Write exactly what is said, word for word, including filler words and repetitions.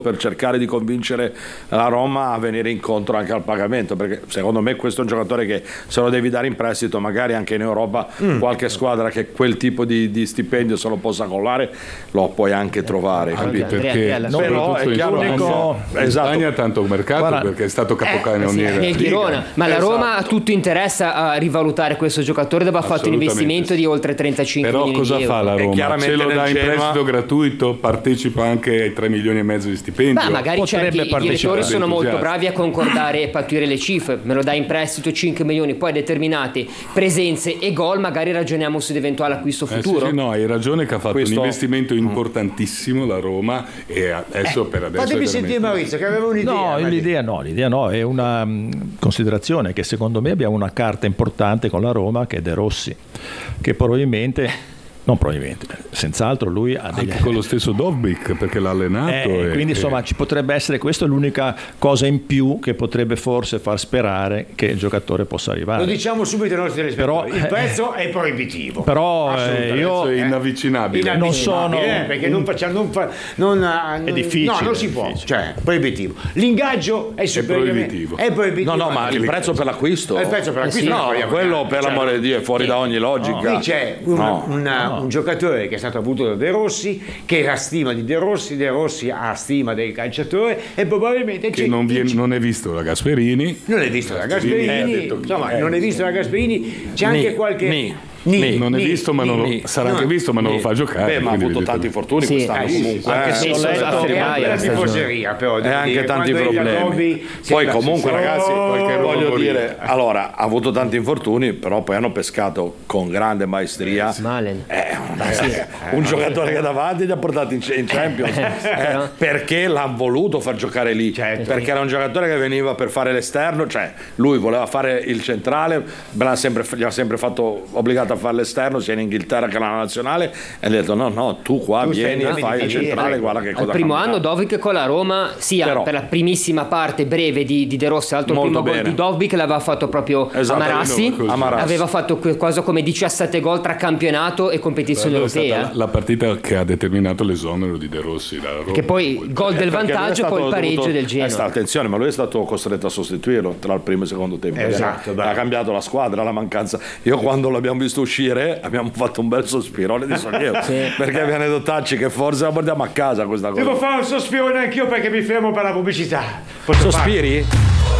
per cercare di convincere la Roma a venire incontro anche al pagamento, perché secondo me questo è un giocatore che se lo devi dare in prestito magari anche in Europa mm. qualche squadra che quel tipo di, di stipendio se lo possa collare lo puoi anche trovare, anche perché no, però è chiaro che esatto. in Spagna ha tanto mercato. Guarda, perché è stato capocannoniere eh, sì, nel Girona, ma la esatto. Roma ha tutto interessa a rivalutare questo giocatore dopo ha fatto un investimento di oltre trentacinque però milioni di euro. Però cosa fa la Roma? Se lo dà in prestito gratuito partecipa anche ai tre milioni e mezzo di stipendio. Ma magari certi i direttori sono molto bravi a concordare e pattuire le cifre, me lo dai in prestito cinque milioni, poi a determinate presenze e gol magari ragioniamo su eventuale acquisto futuro. Eh sì, sì, no, hai ragione che ha fatto questo... un investimento importantissimo la Roma e adesso eh, per adesso fatemi sentire Maurizio che aveva un'idea. No, l'idea no, l'idea no, è una um, considerazione che secondo me abbiamo una carta importante con la Roma che è De Rossi, che probabilmente non probabilmente, senz'altro lui ha degli... anche con lo stesso Dovbyk perché l'ha allenato eh, e, quindi insomma e... ci potrebbe essere, questa è l'unica cosa in più che potrebbe forse far sperare che il giocatore possa arrivare. Lo diciamo subito ai nostri telespettatori, il prezzo eh, è proibitivo, però eh, io è inavvicinabile, eh, non sono eh, perché non facciamo non, fa, non, non è difficile, no non si può, cioè proibitivo, l'ingaggio è, è proibitivo, è proibitivo no no ma il prezzo per l'acquisto il prezzo per l'acquisto eh sì, no, quello per l'amore di Dio è fuori eh, da ogni logica. Qui c'è una, no, una, no. un giocatore che è stato avuto da De Rossi, che ha stima di De Rossi, De Rossi ha stima del calciatore e probabilmente che non, viene, non è visto da Gasperini non è visto da Gasperini, eh, insomma non è visto da Gasperini, c'è ni, anche qualche ni. Ni, non ni, è visto ma non lo, ni, sarà no, anche visto ma non ni. lo fa giocare. Beh, ma ha avuto tanti infortuni sì, quest'anno eh, comunque anche eh. se sì, la tifoseria però e anche dire, tanti problemi poi comunque ragazzi oh, voglio dire allora ha avuto tanti infortuni però poi hanno pescato con grande maestria Malen. Eh, eh, sì. un giocatore che davanti li ha portati in, in Champions eh, perché l'ha voluto far giocare lì certo. perché era un giocatore che veniva per fare l'esterno, cioè lui voleva fare il centrale, sempre, gli ha sempre fatto obbligato a fare l'esterno sia in Inghilterra che alla nazionale e gli ha detto no no tu qua tu vieni e fai il centrale, guarda che cosa. Al primo anno Dovbyk con la Roma sia però, per la primissima parte breve di, di De Rossi, l'altro primo gol di Dovbyk l'aveva fatto proprio esatto, a Marassi, a Marassi aveva fatto qualcosa come diciassette gol tra campionato e competizione europea, la, la partita che ha determinato l'esonero di De Rossi da Roma, che poi il gol del vantaggio poi il pareggio dovuto, del Genoa. Eh, sta, attenzione, ma lui è stato costretto a sostituirlo tra il primo e il secondo tempo, esatto, ha cambiato la squadra, la mancanza. Io quando l'abbiamo visto uscire abbiamo fatto un bel sospirone di sollievo sì. perché viene Dotacci che forse la portiamo a casa questa cosa. Devo fare un sospirone anch'io perché mi fermo per la pubblicità. Posso sospiri? Fare?